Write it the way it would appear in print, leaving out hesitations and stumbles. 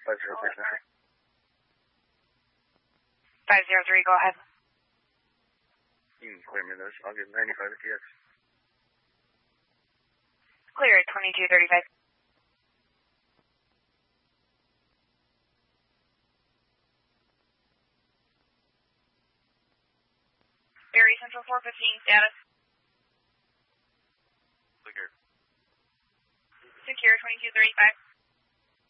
503 Central. 503, go ahead. You can clear me those. I'll get 95 at TX. Clear at 2235. Barry Central 415, status. Clear. Secure 2235.